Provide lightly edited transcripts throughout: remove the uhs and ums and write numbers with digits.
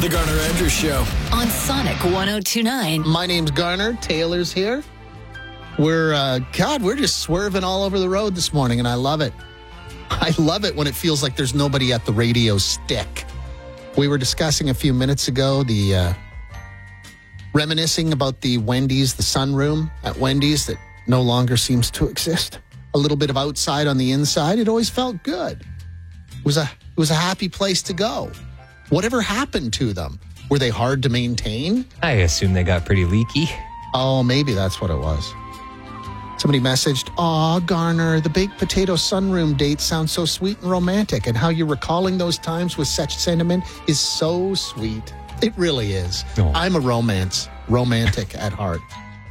The Garner Andrews Show on Sonic 102.9. My name's Garner. Taylor's here. We're just swerving all over the road this morning, and I love it. I love it when it feels like there's nobody at the radio stick. We were discussing a few minutes ago reminiscing about the Wendy's, the sunroom at Wendy's that no longer seems to exist. A little bit of outside on the inside. It always felt good. It was a happy place to go. Whatever happened to them? Were they hard to maintain? I assume they got pretty leaky. Oh, maybe that's what it was. Somebody messaged, "Aw, Garner, the baked potato sunroom date sounds so sweet and romantic, and how you're recalling those times with such sentiment is so sweet." It really is. Oh. I'm a romantic at heart.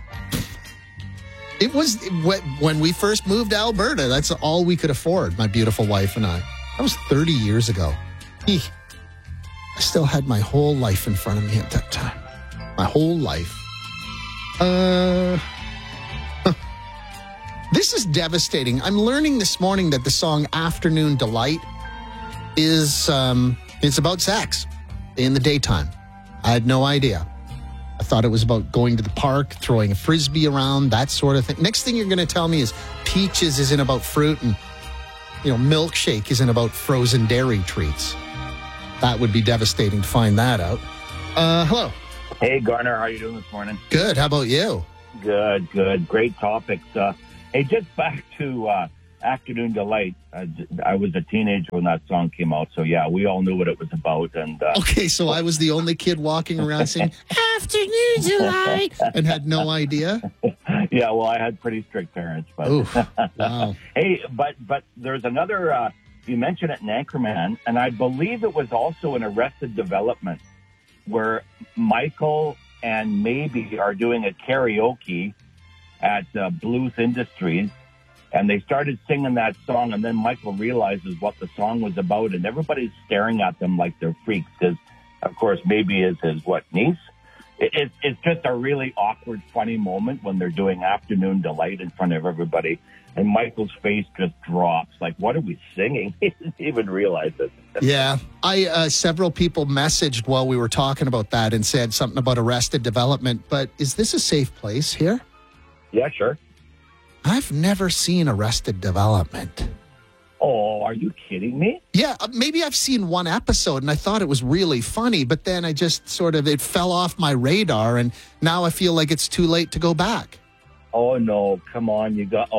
It was when we first moved to Alberta. That's all we could afford, my beautiful wife and I. That was 30 years ago. Eek. I still had my whole life in front of me at that time. My whole life. This is devastating. I'm learning this morning that the song Afternoon Delight is it's about sex in the daytime. I had no idea. I thought it was about going to the park, throwing a frisbee around, that sort of thing. Next thing you're going to tell me is Peaches isn't about fruit and, Milkshake isn't about frozen dairy treats. That would be devastating to find that out. Hello. Hey, Garner. How are you doing this morning? Good. How about you? Good. Great topics. Hey, just back to Afternoon Delight. I was a teenager when that song came out, so yeah, we all knew what it was about. And okay, so I was the only kid walking around saying Afternoon Delight and had no idea. Yeah, well, I had pretty strict parents, but oof, wow. Hey, but there's another. You mentioned it in Anchorman, and I believe it was also in Arrested Development, where Michael and Maybe are doing a karaoke at Bluth Industries, and they started singing that song, and then Michael realizes what the song was about, and everybody's staring at them like they're freaks, because, of course, Maybe is his, niece? It's just a really awkward, funny moment when they're doing Afternoon Delight in front of everybody, and Michael's face just drops. Like, what are we singing? He didn't even realize it. Yeah. Several people messaged while we were talking about that and said something about Arrested Development, but is this a safe place here? Yeah, sure. I've never seen Arrested Development. Oh, are you kidding me? Yeah, maybe I've seen one episode and I thought it was really funny, but then I just it fell off my radar, and now I feel like it's too late to go back. Oh, no, come on.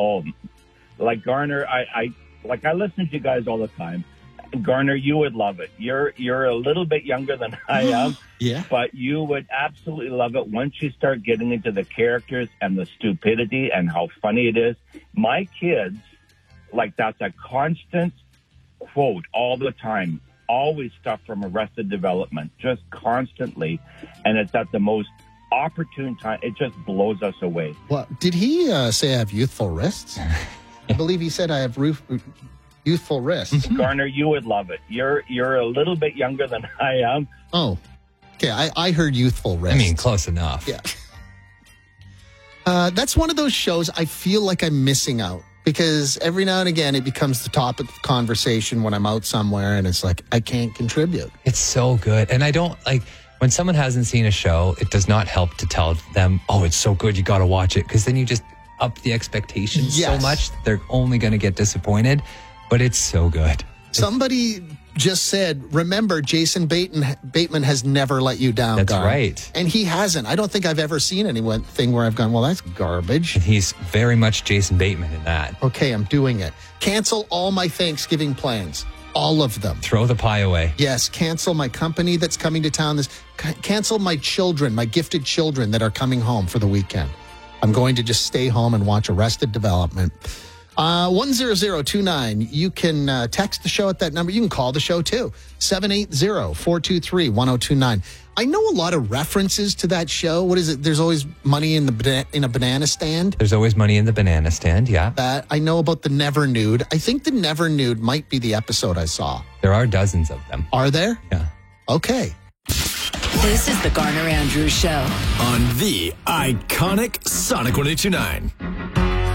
Like Garner, I listen to you guys all the time. Garner, you would love it. You're a little bit younger than I am. Yeah. But you would absolutely love it once you start getting into the characters and the stupidity and how funny it is. My kids, that's a constant quote all the time. Always stuff from Arrested Development, just constantly. And it's at the most opportune time. It just blows us away. What did he say? I have youthful wrists? I believe he said I have youthful wrists. Garner, you would love it. You're a little bit younger than I am. Oh, okay. I heard youthful wrists. I mean, close enough. Yeah. That's one of those shows I feel like I'm missing out, because every now and again it becomes the topic of conversation when I'm out somewhere, and it's like I can't contribute. It's so good. And I don't when someone hasn't seen a show, it does not help to tell them, oh, it's so good, you got to watch it, because then you just up the expectations so much that they're only going to get disappointed. But it's so good. Somebody just said, remember, Jason Bateman has never let you down. That's right. And he hasn't. I don't think I've ever seen anything where I've gone, well, that's garbage. And he's very much Jason Bateman in that. Okay, I'm doing it. Cancel all my Thanksgiving plans. All of them. Throw the pie away. Yes, cancel my company that's coming to town. Cancel my children, my gifted children that are coming home for the weekend. I'm going to just stay home and watch Arrested Development. 10029. You can text the show at that number. You can call the show too. 780-423-1029. I know a lot of references to that show. What is it? There's always money in a banana stand. There's always money in the banana stand, yeah. That I know about the Never Nude. I think the Never Nude might be the episode I saw. There are dozens of them. Are there? Yeah. Okay. This is the Garner Andrews Show on the iconic Sonic 102.9.